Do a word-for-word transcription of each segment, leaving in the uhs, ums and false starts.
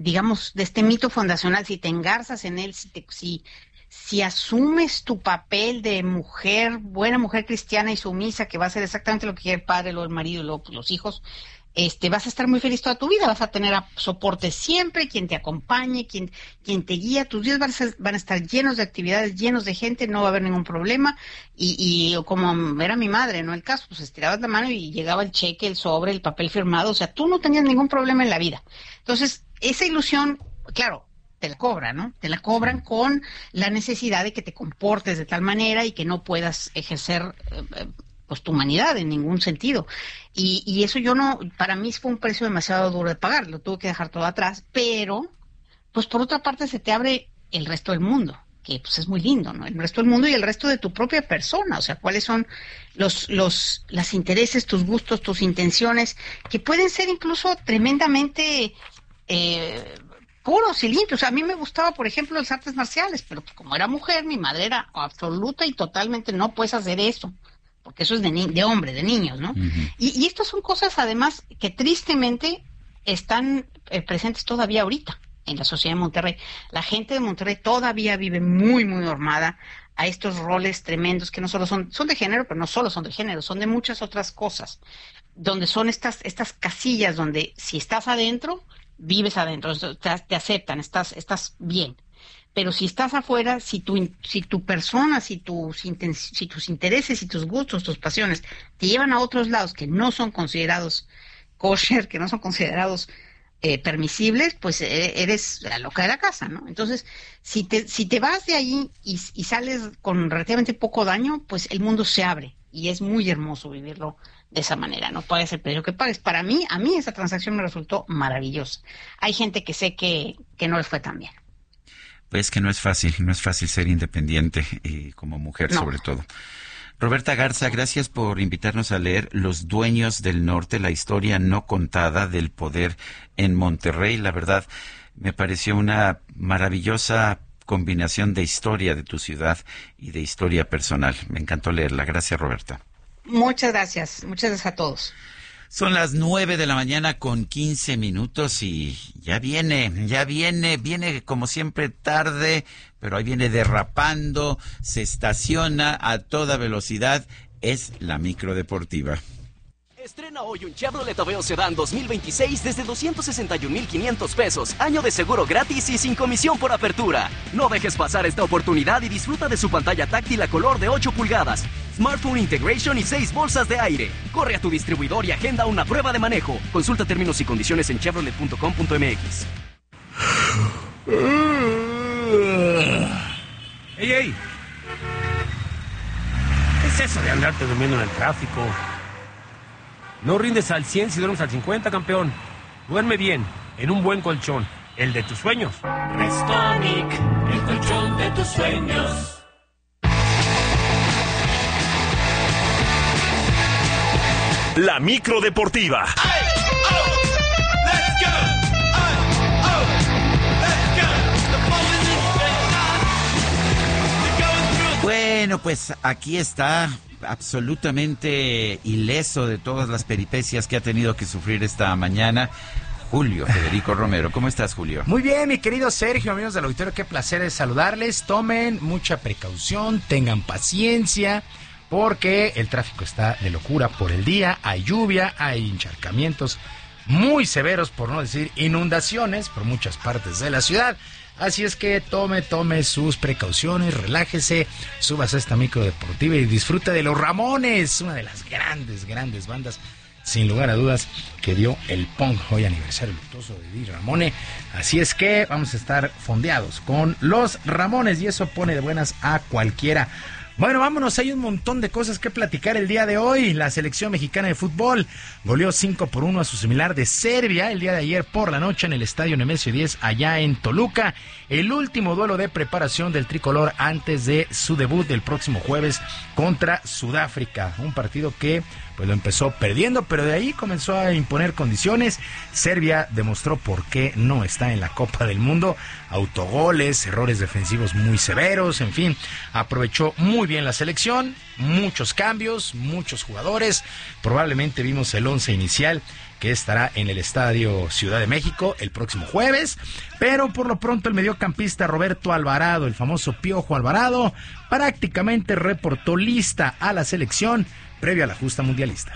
digamos, de este mito fundacional, si te engarzas en él, si te, si, si asumes tu papel de mujer, buena mujer cristiana y sumisa, que va a hacer exactamente lo que quiere el padre, luego el marido y luego pues, los hijos, este, vas a estar muy feliz toda tu vida, vas a tener a, soporte siempre, quien te acompañe, quien, quien te guía, tus días van a, ser, van a estar llenos de actividades, llenos de gente, no va a haber ningún problema, y, y como era mi madre, ¿no? El caso, pues estirabas la mano y llegaba el cheque, el sobre, el papel firmado, o sea, tú no tenías ningún problema en la vida. Entonces, esa ilusión, claro, te la cobran, ¿no? Te la cobran con la necesidad de que te comportes de tal manera y que no puedas ejercer eh, pues tu humanidad en ningún sentido. Y, y eso yo no, para mí fue un precio demasiado duro de pagar, lo tuve que dejar todo atrás, pero pues por otra parte se te abre el resto del mundo, que pues es muy lindo, ¿no? El resto del mundo y el resto de tu propia persona, o sea, cuáles son los, los, las intereses, tus gustos, tus intenciones, que pueden ser incluso tremendamente eh, puros y limpios. A mí me gustaba, por ejemplo, las artes marciales, pero pues, como era mujer, mi madre era absoluta y totalmente no puedes hacer eso, porque eso es de, ni- de hombre, de niños, ¿no? Uh-huh. Y, y estas son cosas, además, que tristemente están eh, presentes todavía ahorita en la sociedad de Monterrey. La gente de Monterrey todavía vive muy, muy normada a estos roles tremendos que no solo son, son de género, pero no solo son de género, son de muchas otras cosas, donde son estas, estas casillas donde si estás adentro, vives adentro, te, te aceptan, estás, estás bien. Pero si estás afuera, si tu, si tu persona, si tus, inten, si tus intereses, si tus gustos, tus pasiones te llevan a otros lados que no son considerados kosher, que no son considerados eh, permisibles, pues eh, eres la loca de la casa, ¿no? Entonces, si te, si te vas de ahí y, y sales con relativamente poco daño, pues el mundo se abre y es muy hermoso vivirlo de esa manera. No pagues el precio que pagues. Para mí, a mí esa transacción me resultó maravillosa. Hay gente que sé que, que no les fue tan bien. Pues que no es fácil, no es fácil ser independiente y como mujer No. sobre todo. Roberta Garza, gracias por invitarnos a leer Los Dueños del Norte, la historia no contada del poder en Monterrey. La verdad, me pareció una maravillosa combinación de historia de tu ciudad y de historia personal. Me encantó leerla. Gracias, Roberta. Muchas gracias, muchas gracias a todos. Son las nueve de la mañana con quince minutos y ya viene, ya viene, viene como siempre tarde, pero ahí viene derrapando, se estaciona a toda velocidad, es la micro deportiva. Estrena hoy un Chevrolet Aveo Sedán dos mil veintiséis desde doscientos sesenta y un mil quinientos pesos, año de seguro gratis y sin comisión por apertura. No dejes pasar esta oportunidad y disfruta de su pantalla táctil a color de ocho pulgadas, Smartphone Integration y seis bolsas de aire. Corre a tu distribuidor y agenda una prueba de manejo. Consulta términos y condiciones en chevrolet punto com punto m x. ¡Ey, ey! ¿Qué es eso de andarte durmiendo en el tráfico? No rindes al cien si duermes al cincuenta, campeón. Duerme bien, en un buen colchón, el de tus sueños. Restonic, el colchón de tus sueños. La micro deportiva. Bueno, pues aquí está, absolutamente ileso de todas las peripecias que ha tenido que sufrir esta mañana, Julio Federico Romero. ¿Cómo estás, Julio? Muy bien, mi querido Sergio, amigos del auditorio, qué placer es saludarles. Tomen mucha precaución, tengan paciencia, porque el tráfico está de locura por el día. Hay lluvia, hay encharcamientos muy severos, por no decir inundaciones, por muchas partes de la ciudad. Así es que tome, tome sus precauciones, relájese, súbase a esta micro deportiva y disfrute de Los Ramones, una de las grandes, grandes bandas, sin lugar a dudas, que dio el punk hoy aniversario luctuoso de Di Ramone. Así es que vamos a estar fondeados con Los Ramones y eso pone de buenas a cualquiera. Bueno, vámonos, hay un montón de cosas que platicar el día de hoy. La selección mexicana de fútbol goleó cinco por uno a su similar de Serbia el día de ayer por la noche en el estadio Nemesio diez allá en Toluca. El último duelo de preparación del tricolor antes de su debut del próximo jueves contra Sudáfrica. Un partido que pues lo empezó perdiendo, pero de ahí comenzó a imponer condiciones. Serbia demostró por qué no está en la Copa del Mundo. Autogoles, errores defensivos muy severos, en fin, aprovechó muy bien la selección, muchos cambios, muchos jugadores. Probablemente vimos el once inicial que estará en el Estadio Ciudad de México el próximo jueves. Pero por lo pronto el mediocampista Roberto Alvarado, el famoso Piojo Alvarado, prácticamente reportó lista a la selección previo a la justa mundialista.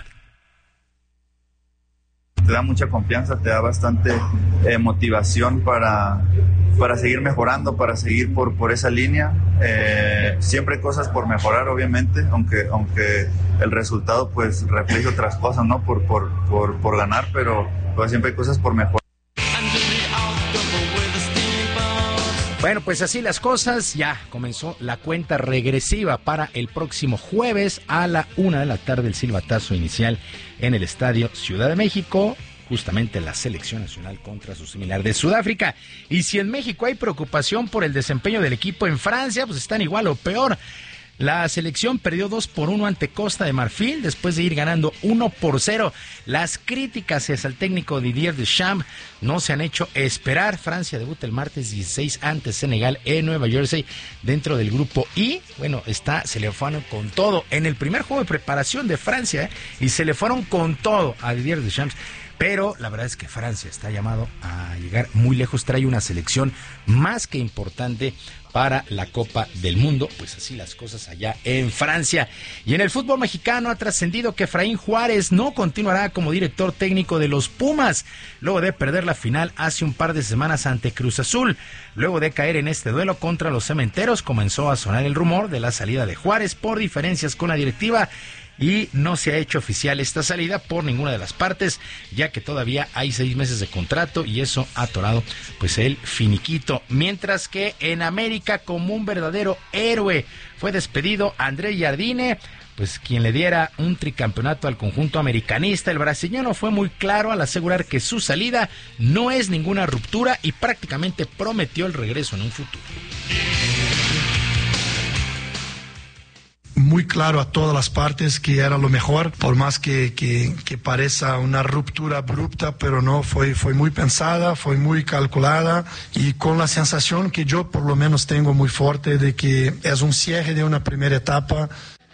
Te da mucha confianza, te da bastante eh, motivación para, para seguir mejorando, para seguir por, por esa línea. Eh, siempre hay cosas por mejorar, obviamente, aunque, aunque el resultado pues refleje otras cosas, ¿no? Por, por, por, por ganar, pero pues, siempre hay cosas por mejorar. Bueno, pues así las cosas, ya comenzó la cuenta regresiva para el próximo jueves a la una de la tarde, el silbatazo inicial en el Estadio Ciudad de México, justamente la selección nacional contra su similar de Sudáfrica. Y si en México hay preocupación por el desempeño del equipo en Francia, pues están igual o peor. La selección perdió dos por uno ante Costa de Marfil después de ir ganando uno por cero. Las críticas hacia el técnico Didier Deschamps no se han hecho esperar. Francia debuta el martes dieciséis ante Senegal en Nueva Jersey dentro del grupo I. Bueno, está, se le fueron con todo en el primer juego de preparación de Francia, ¿eh? Y se le fueron con todo a Didier Deschamps. Pero la verdad es que Francia está llamado a llegar muy lejos, trae una selección más que importante para la Copa del Mundo, pues así las cosas allá en Francia. Y en el fútbol mexicano ha trascendido que Efraín Juárez no continuará como director técnico de los Pumas, luego de perder la final hace un par de semanas ante Cruz Azul. Luego de caer en este duelo contra los Cementeros, comenzó a sonar el rumor de la salida de Juárez por diferencias con la directiva, y no se ha hecho oficial esta salida por ninguna de las partes, ya que todavía hay seis meses de contrato y eso ha atorado pues el finiquito. Mientras que en América, como un verdadero héroe, fue despedido André Jardine, pues quien le diera un tricampeonato al conjunto americanista. El brasileño fue muy claro al asegurar que su salida no es ninguna ruptura y prácticamente prometió el regreso en un futuro. Muy claro a todas las partes que era lo mejor, por más que, que, que parezca una ruptura abrupta, pero no, fue, fue muy pensada, fue muy calculada y con la sensación que yo por lo menos tengo muy fuerte de que es un cierre de una primera etapa.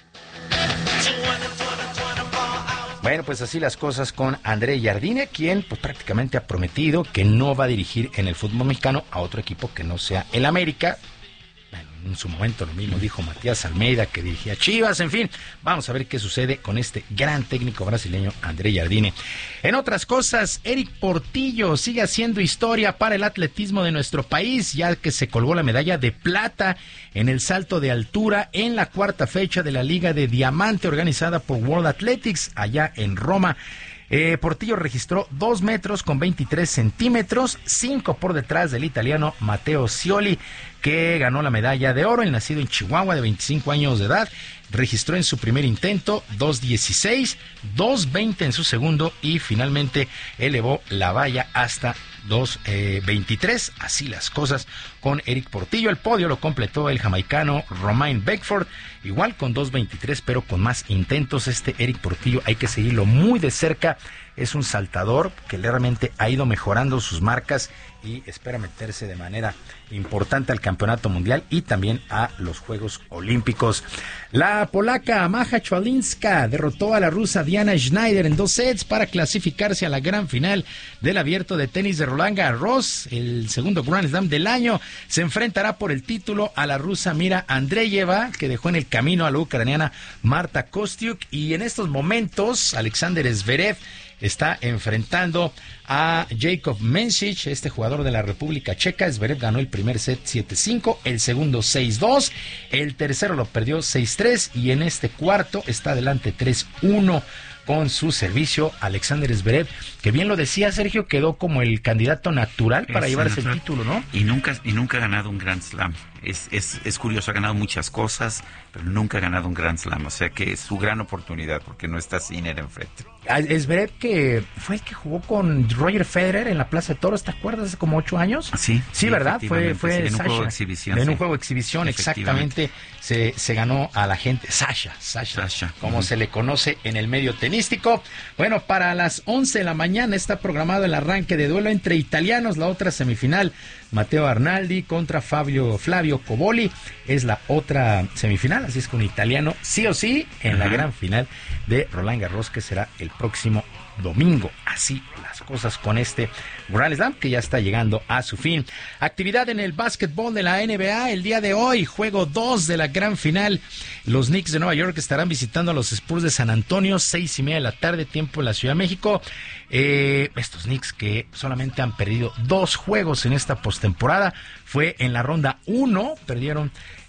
Bueno, pues así las cosas con André Jardine, quien pues prácticamente ha prometido que no va a dirigir en el fútbol mexicano a otro equipo que no sea el América. Bueno, en su momento lo mismo dijo Matías Almeida, que dirigía Chivas. En fin, vamos a ver qué sucede con este gran técnico brasileño André Jardine. En otras cosas, Eric Portillo sigue haciendo historia para el atletismo de nuestro país, ya que se colgó la medalla de plata en el salto de altura en la cuarta fecha de la Liga de Diamante organizada por World Athletics allá en Roma. Eh, Portillo registró dos metros con veintitrés centímetros, cinco por detrás del italiano Matteo Scioli, que ganó la medalla de oro. El nacido en Chihuahua, de veinticinco años de edad, registró en su primer intento dos dieciséis, dos veinte en su segundo y finalmente elevó la valla hasta dos veintitrés. Así las cosas con Eric Portillo. El podio lo completó el jamaicano Romain Beckford, igual con dos veintitrés, pero con más intentos. Este Eric Portillo hay que seguirlo muy de cerca. Es un saltador que realmente ha ido mejorando sus marcas y espera meterse de manera importante al campeonato mundial y también a los Juegos Olímpicos. La polaca Maja Chwalinska derrotó a la rusa Diana Schneider en dos sets para clasificarse a la gran final del Abierto de Tenis de Roland Garros, el segundo Grand Slam del año. Se enfrentará por el título a la rusa Mira Andreeva, que dejó en el camino a la ucraniana Marta Kostyuk, y en estos momentos Alexander Zverev está enfrentando a Jakub Mensich, este jugador de la República Checa. Zverev ganó el primer set siete cinco, el segundo seis dos, el tercero lo perdió seis tres y en este cuarto está adelante tres uno con su servicio Alexander Zverev, que bien lo decía Sergio, quedó como el candidato natural para es llevarse natural. El título, ¿no? Y nunca, y nunca ha ganado un Grand Slam. Es, es, es curioso, ha ganado muchas cosas, pero nunca ha ganado un Grand Slam. O sea que es su gran oportunidad, porque no está Sinner enfrente. Zverev, que fue el que jugó con Roger Federer en la Plaza de Toros, ¿te acuerdas? Hace como ocho años. Sí. Sí, ¿verdad? Fue, fue sí, en Sasha. un juego de exhibición. En sí. un juego de exhibición, exactamente. Se, se ganó a la gente. Sasha, Sasha, Sasha. como uh-huh. se le conoce en el medio tenístico. Bueno, para las once de la mañana está programado el arranque de duelo entre italianos, la otra semifinal. Matteo Arnaldi contra Fabio Flavio Coboli es la otra semifinal, así es que un italiano sí o sí en uh-huh. la gran final de Roland Garros, que será el próximo domingo. Así las cosas con este Grand Slam que ya está llegando a su fin. Actividad en el básquetbol de la N B A el día de hoy, juego dos de la gran final. Los Knicks de Nueva York estarán visitando a los Spurs de San Antonio, seis y media de la tarde, tiempo en la Ciudad de México. Eh, estos Knicks que solamente han perdido dos juegos en esta postemporada. Fue en la ronda uno, perdieron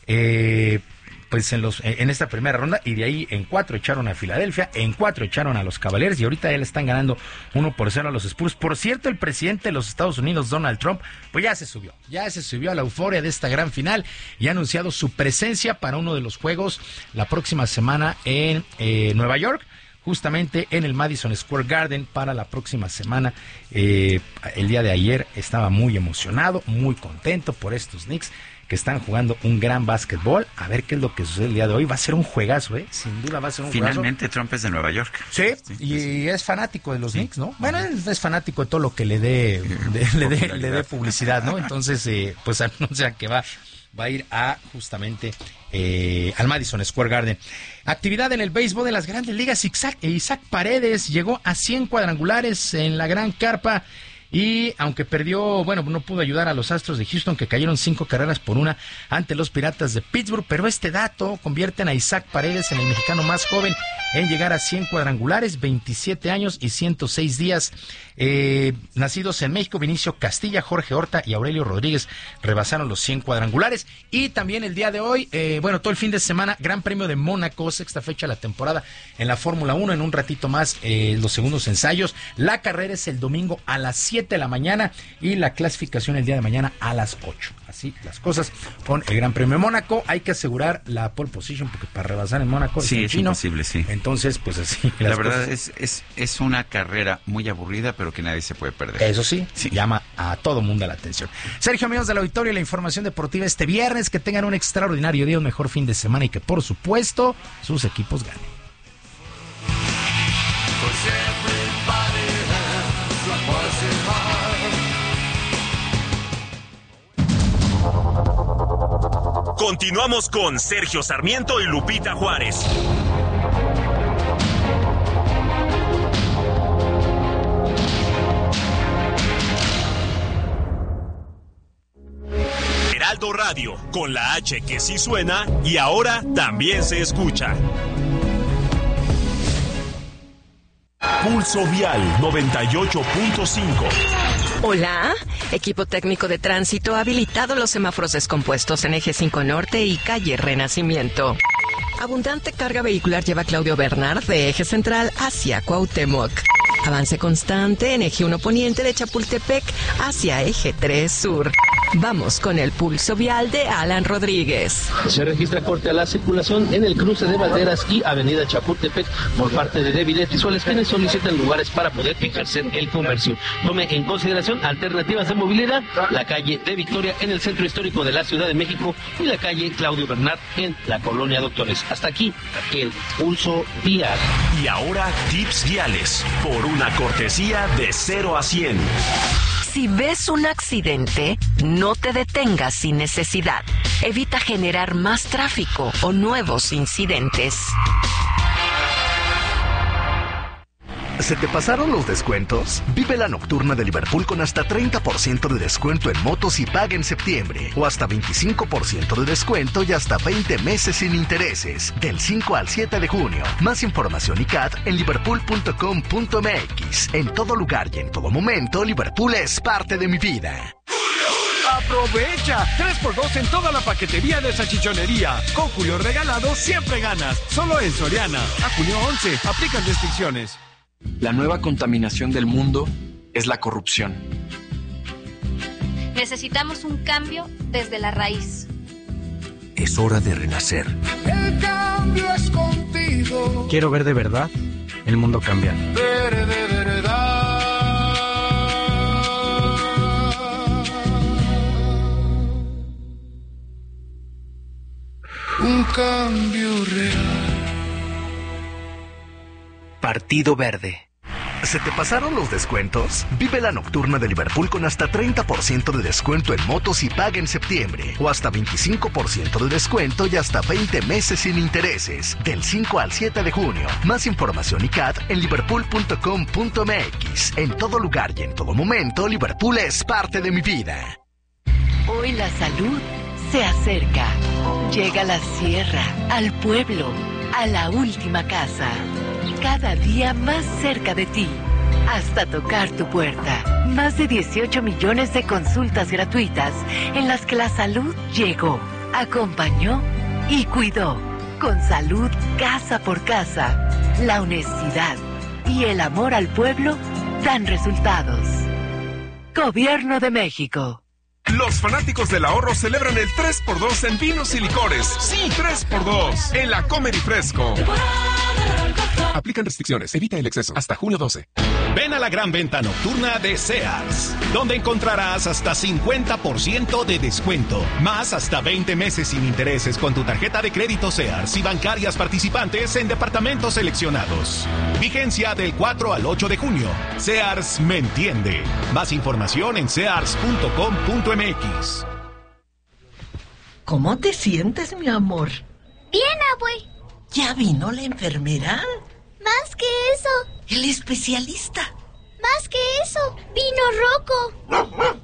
eh, pues en los en esta primera ronda, y de ahí en cuatro echaron a Filadelfia, en cuatro echaron a los Cavaliers, y ahorita ya le están ganando uno por cero a los Spurs. Por cierto, el presidente de los Estados Unidos, Donald Trump, pues ya se subió, ya se subió a la euforia de esta gran final y ha anunciado su presencia para uno de los juegos la próxima semana en eh, Nueva York, justamente en el Madison Square Garden para la próxima semana. Eh, el día de ayer estaba muy emocionado, muy contento por estos Knicks que están jugando un gran básquetbol. A ver qué es lo que sucede el día de hoy. Va a ser un juegazo, ¿eh? Sin duda va a ser un Finalmente, juegazo. Finalmente Trump es de Nueva York. Sí, sí y sí. es fanático de los sí. Knicks, ¿no? Bueno, es, es fanático de todo lo que le dé de, le dé le dé publicidad, ¿no? Entonces, eh, pues anuncia que va va a ir a justamente eh, al Madison Square Garden. Actividad en el béisbol de las Grandes Ligas. Isaac, Isaac Paredes llegó a cien cuadrangulares en la gran carpa. Y aunque perdió, bueno, no pudo ayudar a los Astros de Houston, que cayeron cinco carreras por una ante los Piratas de Pittsburgh, pero este dato convierten a Isaac Paredes en el mexicano más joven en llegar a cien cuadrangulares, veintisiete años y ciento seis días. Eh, nacidos en México, Vinicio Castilla, Jorge Horta y Aurelio Rodríguez rebasaron los cien cuadrangulares. Y también el día de hoy, eh, bueno, todo el fin de semana, Gran Premio de Mónaco, sexta fecha de la temporada en la Fórmula uno. En un ratito más, eh, los segundos ensayos. La carrera es el domingo a las siete de la mañana y la clasificación el día de mañana a las ocho. Así las cosas con el Gran Premio de Mónaco. Hay que asegurar la pole position porque para rebasar en Mónaco sí, es, es chino. Imposible, sí. Entonces, pues así. La verdad cosas... es, es es una carrera muy aburrida, pero que nadie se puede perder. Eso sí, sí. llama a todo mundo la atención. Sergio, amigos del auditorio, la información deportiva este viernes. Que tengan un extraordinario día, un mejor fin de semana y que, por supuesto, sus equipos ganen. Continuamos con Sergio Sarmiento y Lupita Juárez. Heraldo Radio, con la H que sí suena y ahora también se escucha. Pulso Vial noventa y ocho punto cinco. Hola, equipo técnico de tránsito ha habilitado los semáforos descompuestos en Eje cinco Norte y Calle Renacimiento. Abundante carga vehicular lleva Claudio Bernard de Eje Central hacia Cuauhtémoc. Avance constante en Eje uno Poniente de Chapultepec hacia Eje tres Sur. Vamos con el pulso vial de Alan Rodríguez. Se registra corte a la circulación en el cruce de Valderas y Avenida Chapultepec por parte de débiles visuales quienes solicitan lugares para poder ejercer el comercio. Tome en consideración alternativas de movilidad, la calle de Victoria en el centro histórico de la Ciudad de México y la calle Claudio Bernard en la Colonia Doctores. Hasta aquí el pulso vial. Y ahora tips viales por una cortesía de cero a cien. Si ves un accidente, no te detengas sin necesidad. Evita generar más tráfico o nuevos incidentes. ¿Se te pasaron los descuentos? Vive la nocturna de Liverpool con hasta treinta por ciento de descuento en motos y paga en septiembre. O hasta veinticinco por ciento de descuento y hasta veinte meses sin intereses. Del cinco al siete de junio. Más información y C A T en liverpool punto com punto m x. En todo lugar y en todo momento, Liverpool es parte de mi vida. ¡Aprovecha! tres por dos en toda la paquetería de salchichonería. Con Julio Regalado siempre ganas. Solo en Soriana. A junio once. Aplican restricciones. La nueva contaminación del mundo es la corrupción. Necesitamos un cambio desde la raíz. Es hora de renacer. El cambio es contigo. Quiero ver de verdad el mundo cambiar. Ver de verdad. Un cambio real. Partido Verde. ¿Se te pasaron los descuentos? Vive la nocturna de Liverpool con hasta treinta por ciento de descuento en motos y paga en septiembre. O hasta veinticinco por ciento de descuento y hasta veinte meses sin intereses. Del cinco al siete de junio. Más información y C A T en liverpool punto com punto m x. En todo lugar y en todo momento, Liverpool es parte de mi vida. Hoy la salud se acerca. Llega a la sierra, al pueblo, a la última casa. Cada día más cerca de ti, hasta tocar tu puerta. Más de dieciocho millones de consultas gratuitas en las que la salud llegó, acompañó y cuidó. Con salud casa por casa, la honestidad y el amor al pueblo dan resultados. Gobierno de México. Los fanáticos del ahorro celebran el tres por dos en vinos y licores. Sí, tres por dos en la Comer y Fresco. Aplican restricciones, evita el exceso. Hasta junio doce. Ven a la gran venta nocturna de Sears, donde encontrarás hasta cincuenta por ciento de descuento, más hasta veinte meses sin intereses con tu tarjeta de crédito Sears y bancarias participantes en departamentos seleccionados. Vigencia del cuatro al ocho de junio. Sears me entiende. Más información en sears punto com punto m x. ¿Cómo te sientes, mi amor? Bien, abue. ¿Ya vino la enfermera? Más que eso. El especialista. Más que eso. Vino Rocco.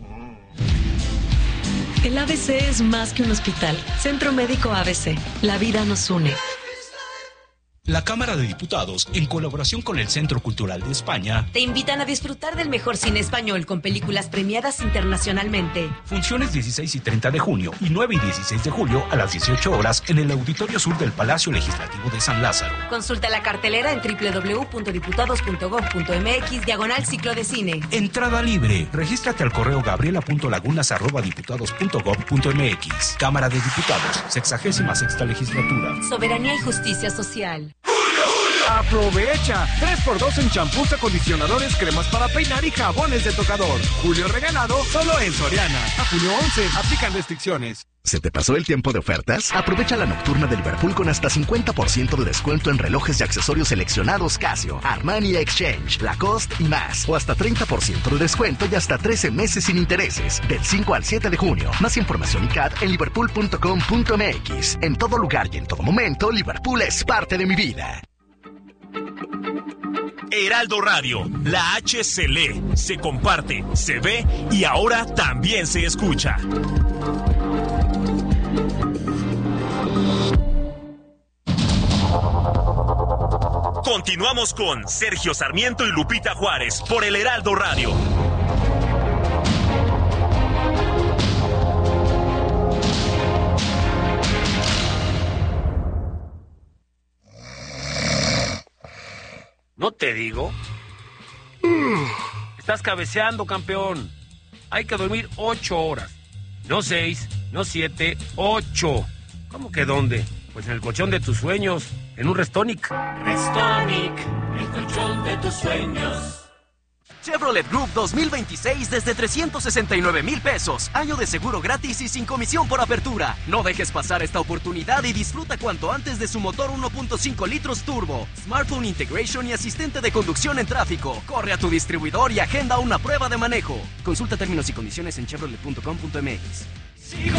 El A B C es más que un hospital. Centro Médico A B C. La vida nos une. La Cámara de Diputados, en colaboración con el Centro Cultural de España, te invitan a disfrutar del mejor cine español con películas premiadas internacionalmente. Funciones dieciséis y treinta de junio y nueve y dieciséis de julio a las dieciocho horas en el Auditorio Sur del Palacio Legislativo de San Lázaro. Consulta la cartelera en doble u doble u doble u punto diputados punto gob punto m x diagonal ciclo de cine. Entrada libre. Regístrate al correo gabriela punto lagunas arroba diputados punto gob punto m x. Cámara de Diputados, sexagésima sexta legislatura. Soberanía y justicia social. ¡Aprovecha! tres por dos en champús, acondicionadores, cremas para peinar y jabones de tocador. Julio regalado solo en Soriana. A junio once, aplican restricciones. ¿Se te pasó el tiempo de ofertas? Aprovecha la nocturna de Liverpool con hasta cincuenta por ciento de descuento en relojes y accesorios seleccionados Casio, Armani Exchange, Lacoste y más. O hasta treinta por ciento de descuento y hasta trece meses sin intereses. Del cinco al siete de junio. Más información y C A T en liverpool punto com punto m x. En todo lugar y en todo momento, Liverpool es parte de mi vida. Heraldo Radio, la H se lee, se comparte, se ve y ahora también se escucha. Continuamos con Sergio Sarmiento y Lupita Juárez por el Heraldo Radio. ¿No te digo? Estás cabeceando, campeón. Hay que dormir ocho horas. No seis, no siete, ocho. ¿Cómo que dónde? Pues en el colchón de tus sueños, en un Restonic. Restonic, el colchón de tus sueños. Chevrolet Group dos mil veintiséis desde trescientos sesenta y nueve mil pesos. Año de seguro gratis y sin comisión por apertura. No dejes pasar esta oportunidad y disfruta cuanto antes de su motor uno punto cinco litros turbo, smartphone integration y asistente de conducción en tráfico. Corre a tu distribuidor y agenda una prueba de manejo. Consulta términos y condiciones en chevrolet punto com punto m x. Sigo